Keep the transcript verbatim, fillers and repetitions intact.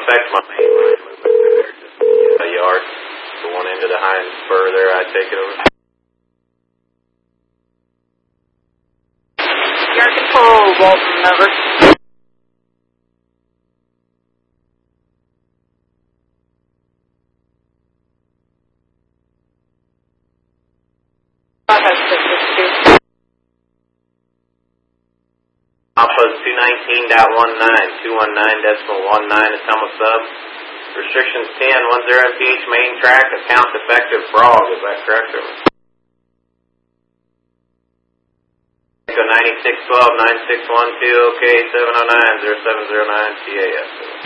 affect my main line movement through there. Just a yard to one end of the hind spur there, I'd take it over. Yard control, Walton, over. Alpha two nineteen point one nine, two one nine decimal one nine, Atama sub. Restrictions ten, one zero M P H main track, account defective frog, is that correct? Over. Echo ninety-six twelve, nine six one two, OK seven oh nine, zero seven zero nine, T A S.